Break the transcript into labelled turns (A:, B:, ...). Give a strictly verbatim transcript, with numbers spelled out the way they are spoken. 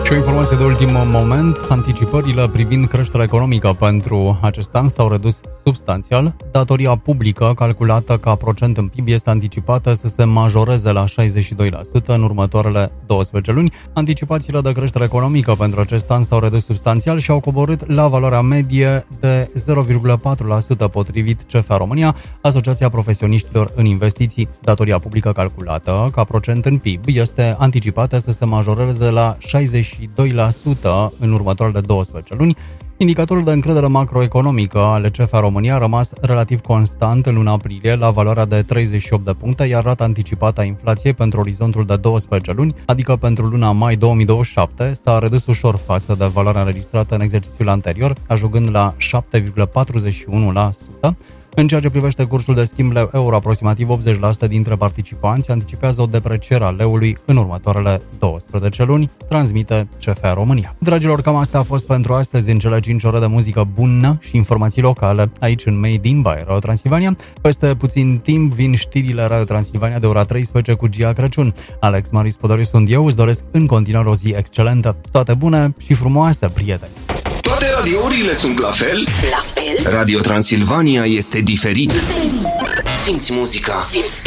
A: Și o informație de ultim moment, anticipările privind creșterea economică pentru acest an s-au redus substanțial. Datoria publică, calculată ca procent în P I B, este anticipată să se majoreze la șaizeci și doi la sută în următoarele douăsprezece luni. Anticipațiile de creștere economică pentru acest an s-au redus substanțial și au coborât la valoarea medie de zero virgulă patru la sută potrivit C F A România, Asociația Profesioniștilor în Investiții. Datoria publică calculată ca procent în P I B este anticipată să se majoreze la șaizeci și doi la sută în următoarele douăsprezece luni. Indicatorul de încredere macroeconomică al C F A România a rămas relativ constant în luna aprilie la valoarea de treizeci și opt de puncte, iar rata anticipată a inflației pentru orizontul de douăsprezece luni, adică pentru luna mai două mii douăzeci și șapte, s-a redus ușor față de valoarea înregistrată în exercițiul anterior, ajungând la șapte virgulă patruzeci și unu la sută. În ceea ce privește cursul de schimb leu-euro, aproximativ optzeci la sută dintre participanți anticipează o depreciere a leului în următoarele douăsprezece luni, transmite C F A România. Dragilor, cam asta a fost pentru astăzi în cele cinci ore de muzică bună și informații locale aici în Made in by Radio Transilvania. Peste puțin timp vin știrile Radio Transilvania de ora treisprezece cu Gia Crăciun. Alex Maris Podoriu sunt eu, îți doresc în continuare o zi excelentă. Toate bune și frumoase, prieteni!
B: Toate radiourile sunt la fel?
C: La fel?
B: Radio Transilvania este diferit. Simți muzica. Simți